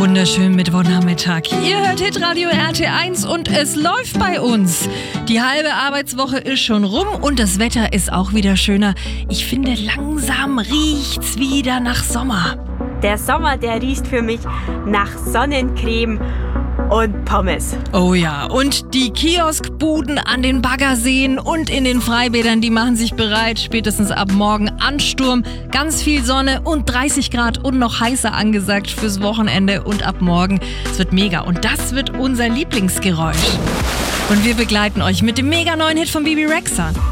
wunderschönen Mittwochnachmittag. Ihr hört Hitradio RT1 und es läuft bei uns. Die halbe Arbeitswoche ist schon rum und das Wetter ist auch wieder schöner. Ich finde, langsam riecht's wieder nach Sommer. Der Sommer, der riecht für mich nach Sonnencreme und Pommes. Oh ja, und die Kioskbuden an den Baggerseen und in den Freibädern, die machen sich bereit. Spätestens ab morgen Ansturm, ganz viel Sonne und 30 Grad und noch heißer angesagt fürs Wochenende und ab morgen. Es wird mega und das wird unser Lieblingsgeräusch. Und wir begleiten euch mit dem mega neuen Hit von Bebe Rexha.